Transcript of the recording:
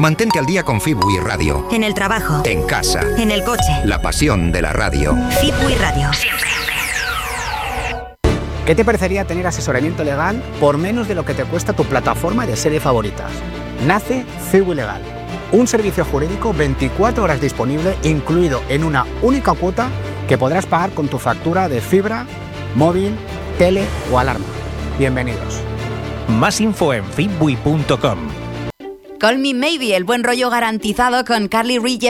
Mantente al día con Fibui Radio. En el trabajo. En casa. En el coche. La pasión de la radio. Fibui Radio. Siempre. ¿Qué te parecería tener asesoramiento legal por menos de lo que te cuesta tu plataforma de series favoritas? Nace Fibui Legal. Un servicio jurídico 24 horas disponible, incluido en una única cuota que podrás pagar con tu factura de fibra, móvil, tele o alarma. Bienvenidos. Más info en fibui.com. Call Me Maybe, el buen rollo garantizado con Carly Rae